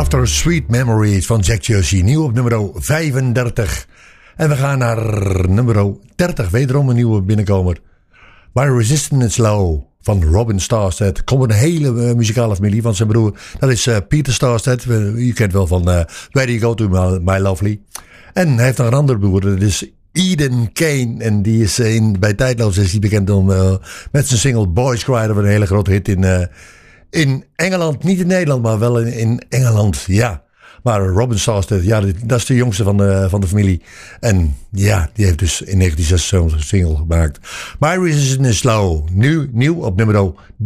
After Sweet Memories van Jack Jersey. Nieuw op nummer 35. En we gaan naar nummer 30. Wederom een nieuwe binnenkomer. My Resistance Low van Robin Starstead. Komt een hele muzikale familie van zijn broer. Dat is Peter Starstead. Je kent wel van Where You Go To My Lovely. En hij heeft nog een andere broer. Dat is Eden Kane. En die is bij Tijdloos is die bekend om met zijn single Boys Cry. Dat was een hele grote hit in Engeland. Niet in Nederland, maar wel in Engeland. Ja. Maar Robin Starstead, ja, dat is de jongste van de familie. En ja, die heeft dus in 1976 een single gemaakt. My Resistance Low. Nieuw op nummer